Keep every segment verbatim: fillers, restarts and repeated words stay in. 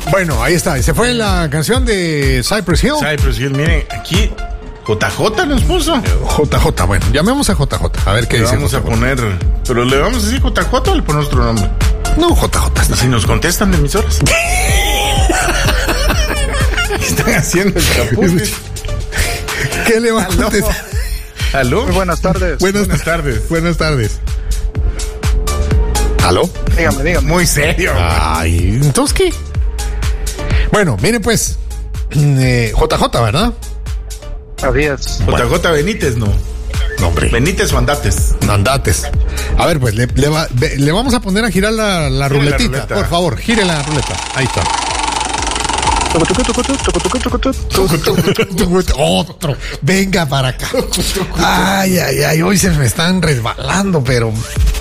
Bueno, ahí está. Se fue la canción de Cypress Hill. Cypress Hill, miren, aquí J J nos puso. J J, bueno, llamemos a J J. A ver qué Le dice. vamos J J. a poner. Pero le vamos a decir J J o le ponemos otro nombre. No, J J. Está. Si nos contestan de emisoras. Están haciendo el capuz. ¿Qué le va a contestar? ¿Aló? Muy buenas tardes. Buenas, Buenas tardes. Buenas tardes. ¿Aló? Dígame, dígame. Muy serio. Ay, ¿entonces qué? Bueno, miren pues. Eh, J J, ¿verdad? Así es. J J Benítez, no. No, hombre. Benítez o Andates. Andates. A ver, pues le, le, va- ve- le vamos a poner a girar la, la Gire la ruletita. ruleta. Por favor, gire la ruleta. Ahí está. Otro. Venga para acá. Ay, ay, ay. Hoy se me están resbalando, pero.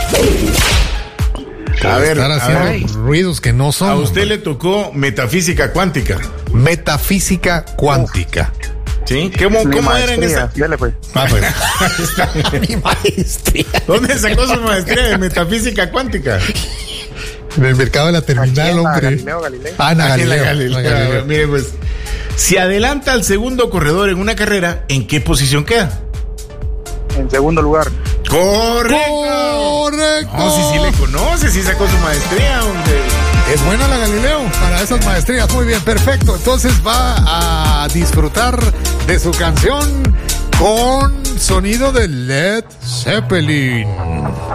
A ver, Estar a haciendo ver. ruidos que no son. A usted le tocó metafísica cuántica. Metafísica cuántica. ¿Sí? ¿Cómo, Mi cómo era en maestría. esa? Dale, pues. Ah, pues. Mi maestría. ¿Dónde sacó su maestría de metafísica cuántica? En el mercado de la terminal, Aquí en la hombre. Galileo Galilei. Ana Aquí en la Galileo. Galilea. Ana Galileo. Mire, pues, si adelanta al segundo corredor en una carrera, ¿en qué posición queda? En segundo lugar. ¡Correcto! Correcto. No, si sí le conoce, si sacó su maestría, hombre. Es buena la Galileo para esas maestrías. Muy bien, perfecto. Entonces va a disfrutar de su canción con sonido de Led Zeppelin.